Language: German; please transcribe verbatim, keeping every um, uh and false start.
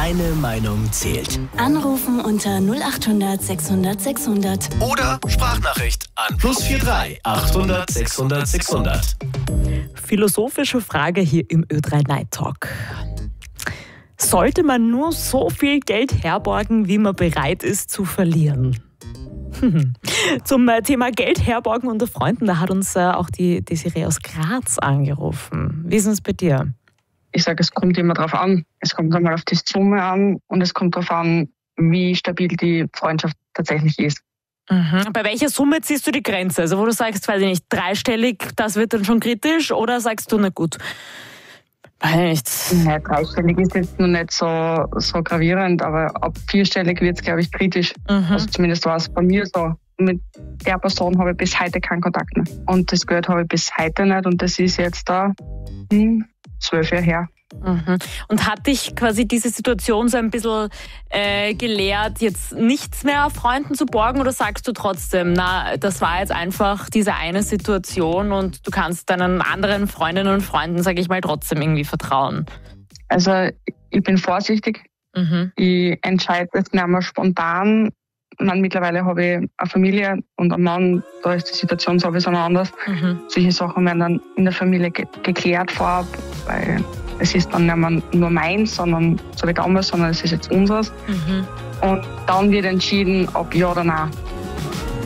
Deine Meinung zählt. Anrufen unter null acht hundert sechshundert sechshundert. Oder Sprachnachricht an plus vier drei achthundert sechshundert sechshundert. Philosophische Frage hier im Ö drei Night Talk. Sollte man nur so viel Geld herborgen, wie man bereit ist zu verlieren? Zum Thema Geld herborgen unter Freunden, da hat uns auch die Desiree aus Graz angerufen. Wie ist es bei dir? Ich sage, es kommt immer darauf an. Es kommt einmal auf die Summe an und es kommt darauf an, wie stabil die Freundschaft tatsächlich ist. Mhm. Bei welcher Summe ziehst du die Grenze? Also wo du sagst, weiß ich nicht, dreistellig, das wird dann schon kritisch, oder sagst du, na gut, weiß ich nicht. Nein, dreistellig ist jetzt noch nicht so, so gravierend, aber ab vierstellig wird es, glaube ich, kritisch. Mhm. Also zumindest war es bei mir so. Mit der Person habe ich bis heute keinen Kontakt mehr. Und das Geld habe ich bis heute nicht und das ist jetzt da hm, zwölf Jahre her. Mhm. Und hat dich quasi diese Situation so ein bisschen äh, gelehrt, jetzt nichts mehr Freunden zu borgen, oder sagst du trotzdem, na, das war jetzt einfach diese eine Situation und du kannst deinen anderen Freundinnen und Freunden, sage ich mal, trotzdem irgendwie vertrauen? Also ich bin vorsichtig. Mhm. Ich entscheide jetzt nicht mehr spontan. Man, mittlerweile habe ich eine Familie und einen Mann, da ist die Situation sowieso noch anders. Mhm. Solche Sachen werden dann in der Familie ge- geklärt vorab, weil es ist dann nicht mehr nur meins, sondern so wie damals, sondern es ist jetzt unseres. Mhm. Und dann wird entschieden, ob ja oder nein.